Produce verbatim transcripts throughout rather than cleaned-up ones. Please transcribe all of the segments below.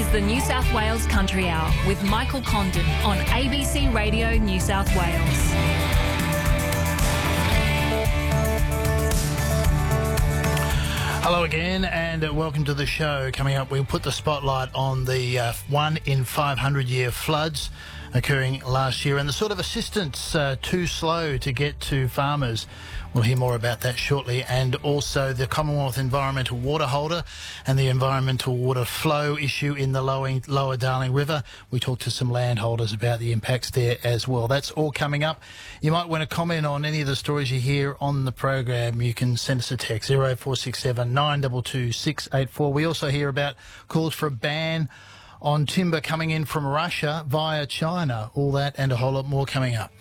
the New South Wales Country Hour with Michael Condon on A B C Radio New South Wales. Hello again and welcome to the show. Coming up, we'll put the spotlight on the uh, one in five hundred year floods occurring last year and the sort of assistance uh, too slow to get to farmers. We'll hear more about that shortly, and also the Commonwealth Environmental Water Holder and the environmental water flow issue in the lower, lower Darling River. We talked to some landholders about the impacts there as well. That's all coming up. You might want to comment on any of the stories you hear on the program. You can send us a text, zero four six seven nine two two six eight four. We also hear about calls for a ban on timber coming in from Russia via China. All that and a whole lot more coming up.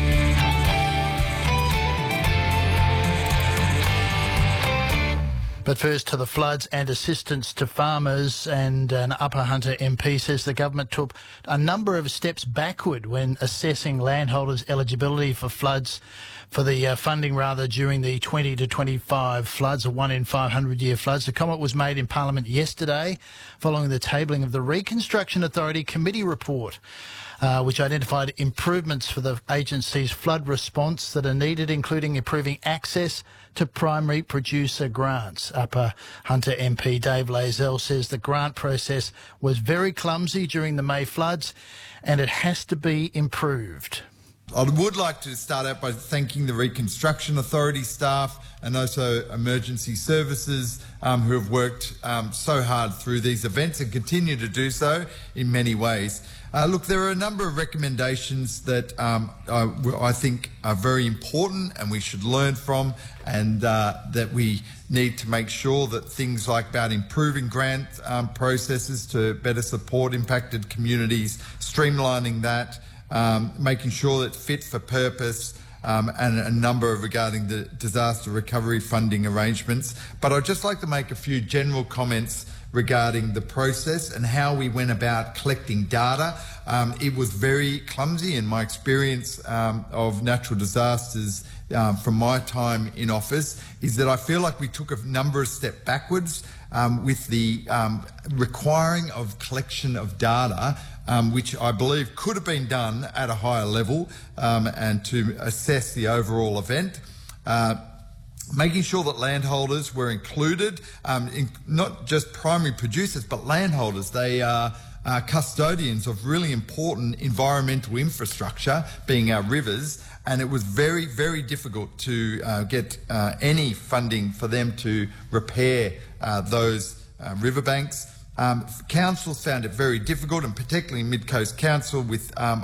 But first to the floods and assistance to farmers, and an Upper Hunter M P says the government took a number of steps backward when assessing landholders' eligibility for floods, for the uh, funding rather, during the twenty to twenty-five floods, or one in five hundred year floods. The comment was made in Parliament yesterday following the tabling of the Reconstruction Authority Committee report, Uh, which identified improvements for the agency's flood response that are needed, including improving access to primary producer grants. Upper Hunter M P Dave Lazell says the grant process was very clumsy during the May floods and it has to be improved. I would like to start out by thanking the Reconstruction Authority staff and also emergency services um, who have worked um, so hard through these events and continue to do so in many ways. Uh, look, there are a number of recommendations that um, I, I think are very important and we should learn from, and uh, that we need to make sure that things like about improving grant um, processes to better support impacted communities, streamlining that, um, making sure that it's fit for purpose, Um, and a number of regarding the disaster recovery funding arrangements. But I'd just like to make a few general comments regarding the process and how we went about collecting data. Um, it was very clumsy in my experience um, of natural disasters um, from my time in office, is that I feel like we took a number of steps backwards um, with the um, requiring of collection of data, Um, which I believe could have been done at a higher level, um, and to assess the overall event. Uh, making sure that landholders were included, um, in not just primary producers, but landholders. They are uh, custodians of really important environmental infrastructure, being our rivers, and it was very, very difficult to uh, get uh, any funding for them to repair uh, those uh, riverbanks. Um, councils found it very difficult, and particularly Mid Coast Council with um,